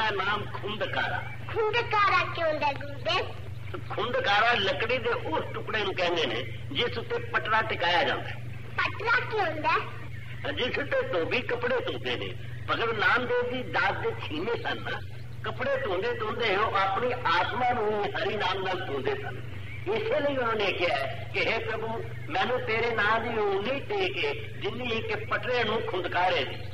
मेरा नाम खुंदकारा। खुंदकारा क्यों होंदा गुरुदेव? खुंदकारा लकड़ी दे उस टुकड़े नूं कहंदे ने जिस उत्ते पटरा टिकाया जांदा है। पटरा क्यों होंदा? जिस उत्ते धोबी कपड़े धोंदे ने। भगत नामदेव जी दास दे छीने सन ना, कपड़े धोंदे धोंदे हो अपनी आत्मा नूं हरि नाम नाल धोंदे सन। इसे लिए उन्होंने कहा कि हे प्रभु मैनू तेरे नाम की उंगली दे के जिन्नी के पटरे नूं खुंदकारे